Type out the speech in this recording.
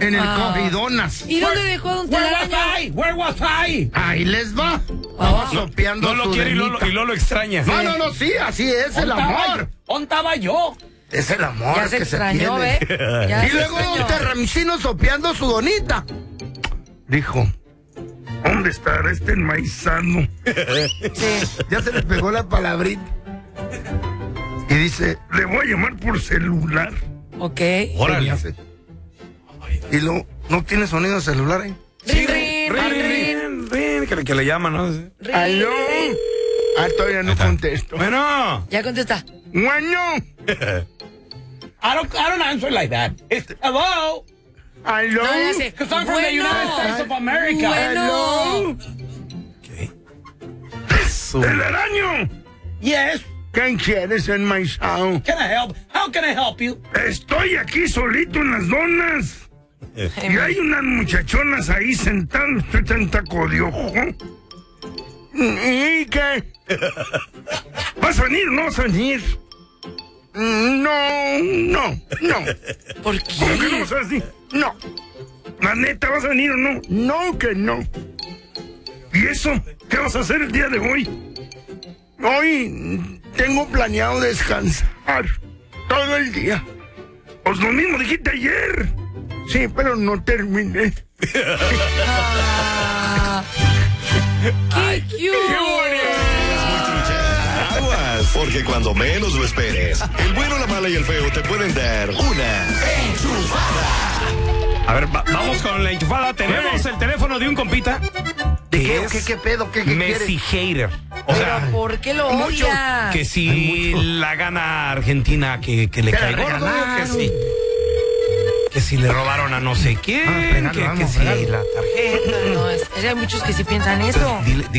en el Corridonas. ¿Y dónde dejó a Don Telaraño? Where was I? Ahí les va. Estaba sopeando No lo su quiere y denita. Lolo extraña. No, sí, así es el amor. ¿Dónde estaba yo? Es el amor Ya se que se extrañó, tiene. ¿ve? Ya Y se luego extrañó. Terramicino sopeando su donita. Dijo, ¿dónde estará este enmaizano? Sí. Ya se le pegó la palabrita. Y dice, le voy a llamar por celular. Ok. Órale. Y hace. Y luego, ¿no tiene sonido de celular ahí? Rin, rin, rin, rin. Que le llaman, ¿no? Rin, ¿Aló? rin. Ah, todavía no contesto. Bueno. Ya contesta. Bueno. I don't answer like that. It's hello. ¿Aló? No, ya sé. Because I'm from the United States of America. Bueno. ¡Telaraño! Yes. ¿Qué quieres, enmaizado? Can I help? How can I help you? Estoy aquí solito en las donas. Y hay unas muchachonas ahí sentadas. Usted está en taco de ojo. ¿Y qué? ¿Vas a venir o no vas a venir? No. ¿Por ¿Cómo que no qué? vas a venir? No. ¿La neta vas a venir o no? No, que no. ¿Y eso? ¿Qué vas a hacer el día de hoy? Hoy tengo planeado descansar todo el día. Pues lo mismo dijiste ayer. Sí, pero no terminé. Ah, ¡qué cute! Aguas, porque cuando menos lo esperes, el bueno, la mala y el feo te pueden dar una enchufada. A ver, vamos con la enchufada. Tenemos el teléfono de un compita. ¿Qué pedo? ¿Qué Messi hater. O sea, ¿Pero por qué lo odia? que si la gana Argentina, que le la cae gordo, regalaron. que si le robaron a no sé quién, fregalo, que vamos, si fregalo. la tarjeta. No, hay muchos que sí piensan eso. Dile,